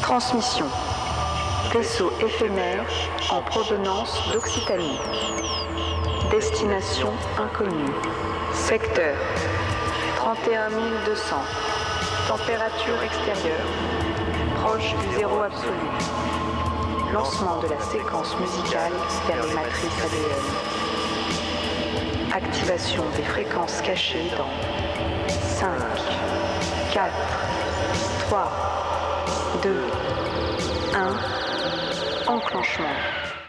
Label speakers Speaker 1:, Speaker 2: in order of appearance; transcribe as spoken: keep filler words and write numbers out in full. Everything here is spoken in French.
Speaker 1: Transmission. Vaisseau éphémère en provenance d'Occitanie. Destination inconnue. Secteur trente et un mille deux cents. Température extérieure. Proche du zéro absolu. Lancement de la séquence musicale vers les matrices A D N. Activation des fréquences cachées dans cinq, quatre, trois, deux, un. Enclenchement.